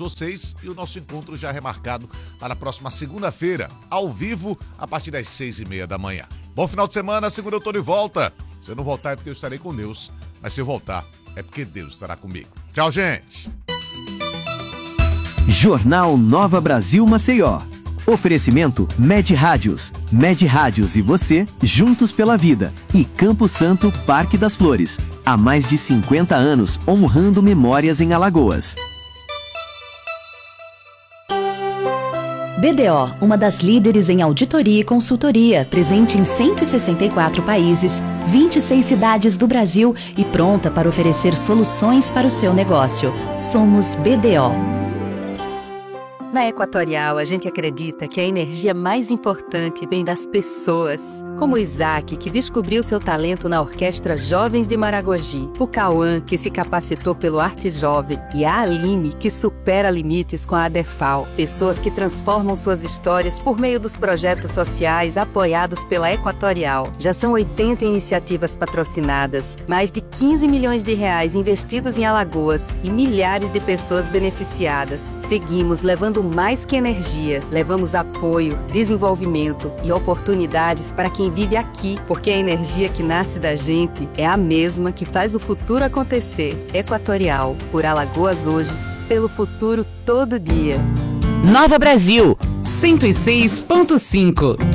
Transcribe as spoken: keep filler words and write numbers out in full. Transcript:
vocês e o nosso encontro já remarcado para a próxima segunda-feira, ao vivo, a partir das seis e meia da manhã. Bom final de semana, segunda eu tô de volta. Se eu não voltar é porque eu estarei com Deus, mas se eu voltar é porque Deus estará comigo. Tchau, gente! Jornal Nova Brasil Maceió. Oferecimento Med Rádios. Med Rádios e você, juntos pela vida. E Campo Santo, Parque das Flores. Há mais de cinquenta anos, honrando memórias em Alagoas. B D O, uma das líderes em auditoria e consultoria, presente em cento e sessenta e quatro países, vinte e seis cidades do Brasil e pronta para oferecer soluções para o seu negócio. Somos B D O. Na Equatorial, a gente acredita que a energia mais importante vem das pessoas. Como o Isaac, que descobriu seu talento na Orquestra Jovens de Maragogi. O Cauã, que se capacitou pelo Arte Jovem. E a Aline, que supera limites com a ADEFAL. Pessoas que transformam suas histórias por meio dos projetos sociais apoiados pela Equatorial. Já são oitenta iniciativas patrocinadas, mais de quinze milhões de reais investidos em Alagoas e milhares de pessoas beneficiadas. Seguimos levando mais que energia, levamos apoio, desenvolvimento e oportunidades para quem vive aqui, porque a energia que nasce da gente é a mesma que faz o futuro acontecer. Equatorial, por Alagoas hoje, pelo futuro todo dia. Nova Brasil, cento e seis ponto cinco.